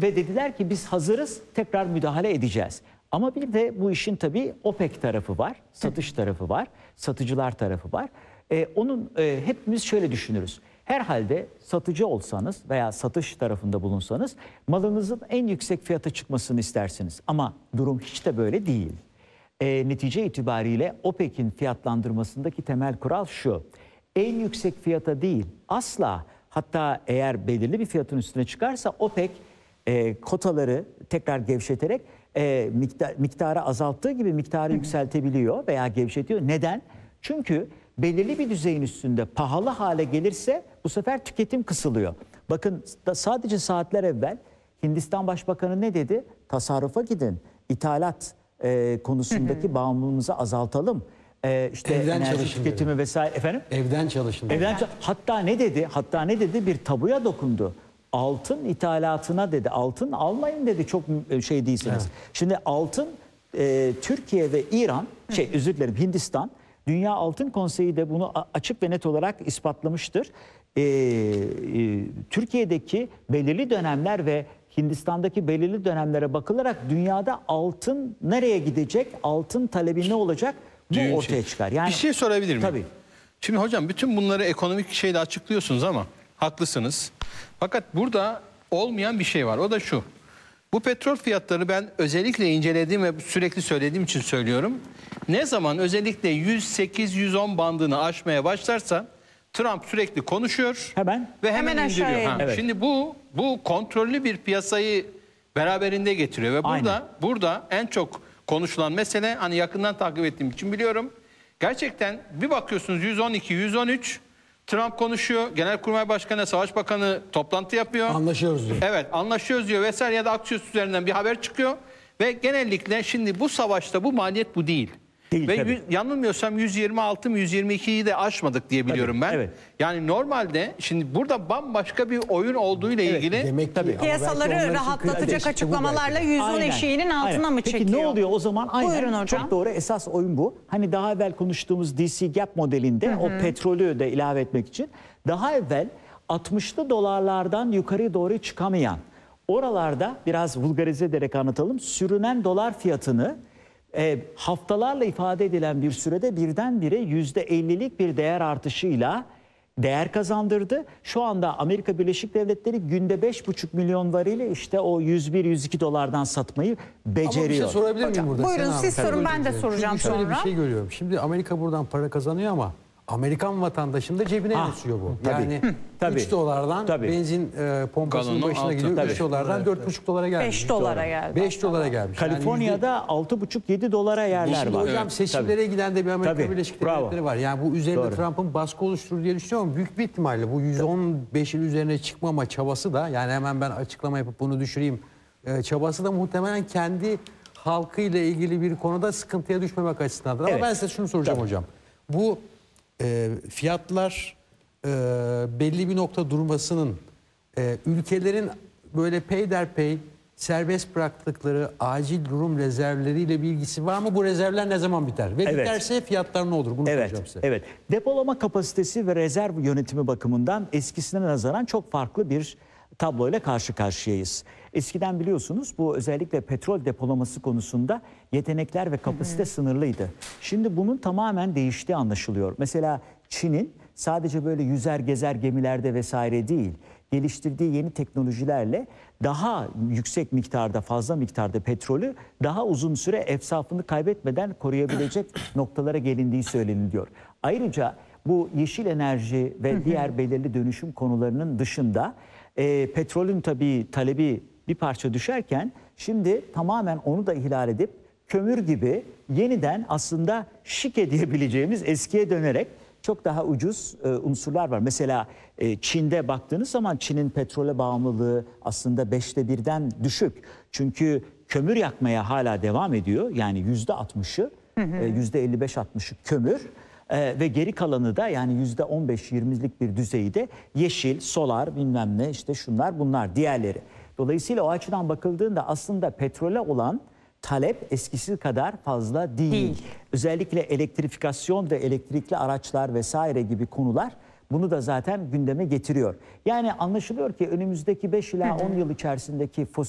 Ve dediler ki biz hazırız, tekrar müdahale edeceğiz. Ama bir de bu işin tabii OPEC tarafı var, satış tarafı var, satıcılar tarafı var. Hepimiz şöyle düşünürüz. Herhalde satıcı olsanız veya satış tarafında bulunsanız malınızın en yüksek fiyata çıkmasını istersiniz. Ama durum hiç de böyle değil. Netice itibariyle OPEC'in fiyatlandırmasındaki temel kural şu: en yüksek fiyata değil, asla, hatta eğer belirli bir fiyatın üstüne çıkarsa OPEC kotaları tekrar gevşeterek miktarı azalttığı gibi miktarı yükseltebiliyor veya gevşetiyor. Neden? Çünkü belirli bir düzeyin üstünde pahalı hale gelirse bu sefer tüketim kısılıyor. Bakın sadece saatler evvel Hindistan Başbakanı ne dedi? Tasarrufa gidin, ithalat konusundaki bağımlılığımızı azaltalım. İşte evden enerji tüketimi dedi. Vesaire. Efendim? Evden çalışın. Hatta ne dedi? Hatta ne dedi? Bir tabuya dokundu. Altın ithalatına dedi. Altın almayın dedi, çok şey değilseniz. Evet. Şimdi altın, Türkiye ve İran, özür dilerim, Hindistan, Dünya Altın Konseyi de bunu açık ve net olarak ispatlamıştır. Türkiye'deki belirli dönemler ve Hindistan'daki belirli dönemlere bakılarak dünyada altın nereye gidecek, altın talebi ne olacak, bu ortaya çıkar. Yani, bir şey sorabilir miyim? Tabii. Şimdi hocam bütün bunları ekonomik şeyle açıklıyorsunuz ama haklısınız. Fakat burada olmayan bir şey var, o da şu. Bu petrol fiyatları ben özellikle incelediğim ve sürekli söylediğim için söylüyorum. Ne zaman özellikle 108-110 bandını aşmaya başlarsa Trump sürekli konuşuyor ve hemen indiriyor. Evet. Şimdi bu kontrollü bir piyasayı beraberinde getiriyor ve burada en çok konuşulan mesele, hani yakından takip ettiğim için biliyorum. Gerçekten bir bakıyorsunuz 112, 113 Trump konuşuyor. Genelkurmay Başkanı, Savaş Bakanı toplantı yapıyor. Anlaşıyoruz diyor. Evet, anlaşıyoruz diyor vesaire, ya da Axios üzerinden bir haber çıkıyor. Ve genellikle şimdi bu savaşta bu maliyet bu değil. Ve yanılmıyorsam 126 mı 122'yi de aşmadık diye biliyorum ben. Evet. Yani normalde şimdi burada bambaşka bir oyun olduğuyla ilgili demek ki, piyasaları rahatlatacak açıklamalarla 110 eşiğinin altına mı çekiyor? Peki ne oluyor o zaman? Buyurun hocam. Çok doğru, esas oyun bu. Hani daha evvel konuştuğumuz DC Gap modelinde o petrolü de ilave etmek için daha evvel 60'lı dolarlardan yukarı doğru çıkamayan, oralarda biraz vulgarize ederek anlatalım, sürünen dolar fiyatını haftalarla ifade edilen bir sürede birdenbire %50'lik bir değer artışıyla değer kazandırdı. Şu anda Amerika Birleşik Devletleri günde 5,5 milyon varili işte o 101-102 dolardan satmayı beceriyor. Ama bir şey sorabilir miyim burada? Buyurun siz sorun, ben de soracağım sonra. Şöyle bir şey görüyorum. Şimdi Amerika buradan para kazanıyor ama Amerikan vatandaşının da cebine yansıyor bu. Yani 3 dolardan benzin pompasının başına gidiyor. 3 dolardan 4,5 dolara gelmiş. 5 dolara geldi. 5 dolara gelmiş. Kaliforniya'da yani 6,5-7 dolara yerler var. Hocam seçimlere giden de bir Amerika Birleşik Devletleri var. Yani bu üzerinde Trump'ın baskı oluşturur diye düşünüyorum. Büyük bir ihtimalle bu 115'in üzerine çıkmama çabası da, yani hemen ben açıklama yapıp bunu düşüreyim çabası da muhtemelen kendi halkıyla ilgili bir konuda sıkıntıya düşmemek açısındandır. Ama ben size şunu soracağım hocam. Bu fiyatlar belli bir nokta durmasının ülkelerin böyle peyderpey serbest bıraktıkları acil durum rezervleriyle bir ilgisi var mı? Bu rezervler ne zaman biter? Ve biterse fiyatlar ne olur? Bunu soracağım size. Evet. Depolama kapasitesi ve rezerv yönetimi bakımından eskisine nazaran çok farklı bir tabloyla karşı karşıyayız. Eskiden biliyorsunuz bu özellikle petrol depolaması konusunda yetenekler ve kapasite sınırlıydı. Şimdi bunun tamamen değiştiği anlaşılıyor. Mesela Çin'in sadece böyle yüzer gezer gemilerde vesaire değil, geliştirdiği yeni teknolojilerle daha yüksek miktarda, fazla miktarda petrolü daha uzun süre efsafını kaybetmeden koruyabilecek noktalara gelindiği söyleniliyor. Ayrıca bu yeşil enerji ve diğer belirli dönüşüm konularının dışında petrolün tabii talebi bir parça düşerken şimdi tamamen onu da ihlal edip kömür gibi yeniden aslında şike diyebileceğimiz eskiye dönerek çok daha ucuz unsurlar var. Mesela Çin'de baktığınız zaman Çin'in petrole bağımlılığı aslında 1/5'ten düşük. Çünkü kömür yakmaya hala devam ediyor. Yani %60'ı, %55-60'ı kömür. Ve geri kalanı da yani %15-20'lik bir düzeyde yeşil, solar, bilmem ne, işte şunlar bunlar diğerleri. Dolayısıyla o açıdan bakıldığında aslında petrole olan talep eskisi kadar fazla değil. Özellikle elektrifikasyon ve elektrikli araçlar vesaire gibi konular bunu da zaten gündeme getiriyor. Yani anlaşılıyor ki önümüzdeki 5 ila 10 yıl içerisindeki fosil